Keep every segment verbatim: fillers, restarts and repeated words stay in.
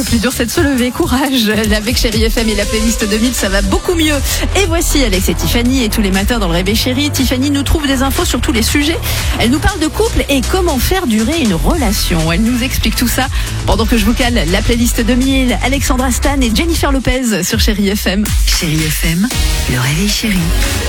plus dur, c'est de se lever. Courage. Avec Chérie F M et la playlist deux mille, ça va beaucoup mieux. Et voici Alex et Tiffany. Et tous les matins dans le Réveil Chérie, Tiffany nous trouve des infos sur tous les sujets. Elle nous parle de couple et comment faire durer une relation. Elle nous explique tout ça pendant que je vous cale la playlist deux mille. Alexandra Stan et Jennifer Lopez sur Chérie F M. Chérie F M, le Réveil Chérie.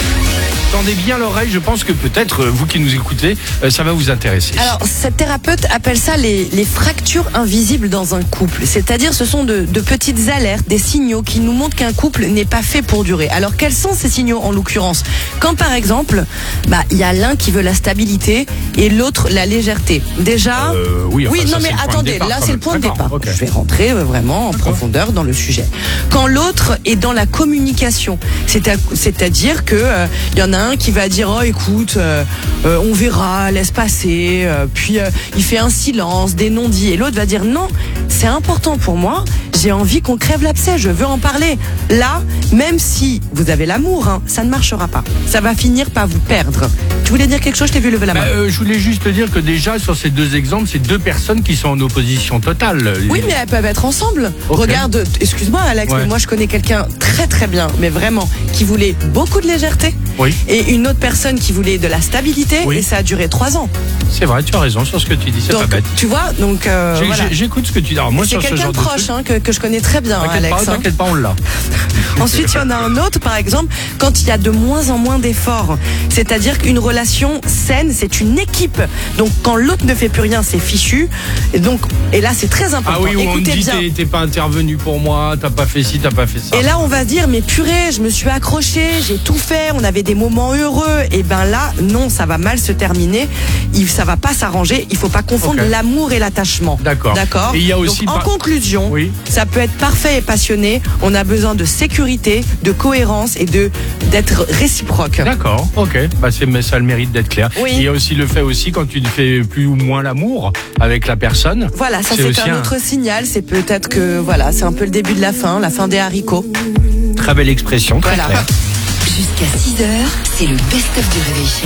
Tendez bien l'oreille, je pense que peut-être, vous qui nous écoutez, ça va vous intéresser. Alors, cette thérapeute appelle ça les, les fractures invisibles dans un couple. C'est-à-dire, ce sont de, de petites alertes, des signaux qui nous montrent qu'un couple n'est pas fait pour durer. Alors, quels sont ces signaux en l'occurrence? Quand, par exemple, bah, il y a l'un qui veut la stabilité et l'autre la légèreté. Déjà, euh, oui, enfin, oui, ça, non, mais c'est attendez, départ, là, c'est le point de départ. Okay. Je vais rentrer euh, vraiment en D'accord. profondeur dans le sujet. Quand l'autre est dans la communication, c'est à, c'est-à-dire que euh, il y en a un qui va dire oh écoute euh, euh, on verra, laisse passer, euh, puis euh, il fait un silence, des non-dits, et l'autre va dire non, c'est important pour moi, j'ai envie qu'on crève l'abcès, je veux en parler. Là, même si vous avez l'amour, hein, ça ne marchera pas, ça va finir par vous perdre. Tu voulais dire quelque chose? Je t'ai vu lever la main. Bah, euh, je voulais juste te dire que déjà sur ces deux exemples, c'est deux personnes qui sont en opposition totale. Oui, mais elles peuvent être ensemble. Okay. Regarde, excuse-moi Alex, ouais. mais moi je connais quelqu'un très très bien, mais vraiment, qui voulait beaucoup de légèreté. Oui. Et une autre personne qui voulait de la stabilité, oui. Et ça a duré trois ans. C'est vrai, tu as raison sur ce que tu dis, c'est donc, pas bête. Tu vois, donc euh, J'ai, voilà. J'écoute ce que tu dis. Alors, moi, c'est sur quelqu'un ce genre de proche de hein, que, que je connais très bien, t'inquiète Alex. Pas, hein. T'inquiète pas, on l'a. Ensuite, il y en a un autre, par exemple, quand il y a de moins en moins d'efforts. C'est-à-dire qu'une relation saine, c'est une équipe. Donc, quand l'autre ne fait plus rien, c'est fichu. Et donc, et là, c'est très important. Ah oui, où Écoutez on me dit bien. T'es, t'es pas intervenu pour moi, t'as pas fait ci, t'as pas fait ça. Et là, on va dire, mais purée, je me suis accroché, j'ai tout fait, on avait des moments heureux. Et ben là, non, ça va mal se terminer. Il, ça va pas s'arranger. Il faut pas confondre okay. l'amour et l'attachement. D'accord. D'accord. Et il y a aussi donc, en par... conclusion, oui. ça peut être parfait et passionné. On a besoin de sécurité, de cohérence et de d'être réciproque. D'accord. Ok. Bah c'est mais ça a le mérite d'être clair. Oui. Il y a aussi le fait aussi quand tu ne fais plus ou moins l'amour avec la personne. Voilà, ça c'est, c'est un autre un... signal. C'est peut-être que voilà, c'est un peu le début de la fin, la fin des haricots. Très belle expression. Très voilà. claire. Jusqu'à six heures, c'est le best-of du Réveil Chérie.